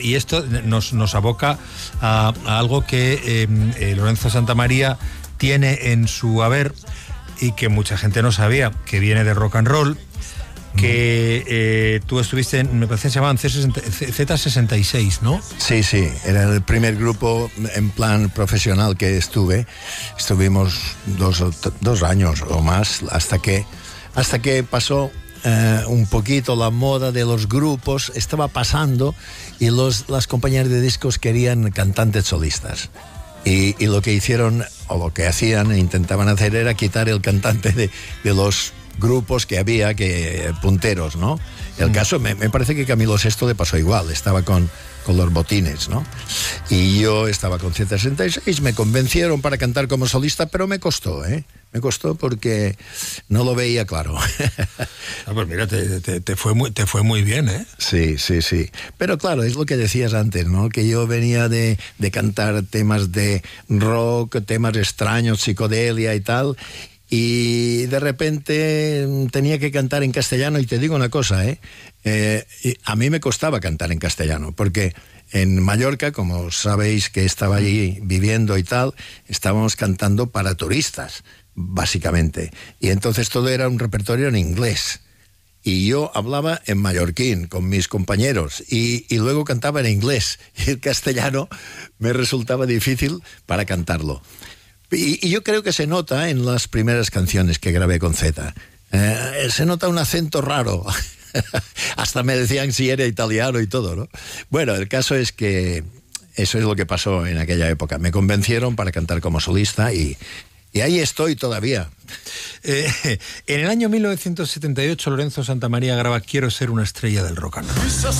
y esto nos aboca a algo que Lorenzo Santamaría tiene en su haber y que mucha gente no sabía, que viene de rock and roll, que tú estuviste en, me parece que se llamaban Z66, ¿no? Sí, era el primer grupo en plan profesional que estuvimos 2 años o más hasta que pasó un poquito la moda de los grupos, estaba pasando y las compañías de discos querían cantantes solistas. Y lo que hicieron, o lo que hacían e intentaban hacer, era quitar el cantante de los grupos que había, punteros, ¿no? El caso, me parece que Camilo VI le pasó igual, estaba con los Botines, ¿no? Y yo estaba con Z66, me convencieron para cantar como solista, pero me costó, Me costó porque no lo veía claro. Pues mira, te fue muy bien, ¿eh? Sí. Pero claro, es lo que decías antes, ¿no? Que yo venía de cantar temas de rock, temas extraños, psicodelia y tal, y de repente tenía que cantar en castellano, y te digo una cosa, a mí me costaba cantar en castellano, porque en Mallorca, como sabéis que estaba allí viviendo y tal, estábamos cantando para turistas, básicamente, y entonces todo era un repertorio en inglés, y yo hablaba en mallorquín con mis compañeros, y luego cantaba en inglés, y el castellano me resultaba difícil para cantarlo. Y yo creo que se nota en las primeras canciones que grabé con Z. Se nota un acento raro. Hasta me decían si era italiano y todo, ¿no? Bueno, el caso es que eso es lo que pasó en aquella época. Me convencieron para cantar como solista y ahí estoy todavía. En el año 1978, Lorenzo Santamaría graba Quiero ser una estrella del rock and roll.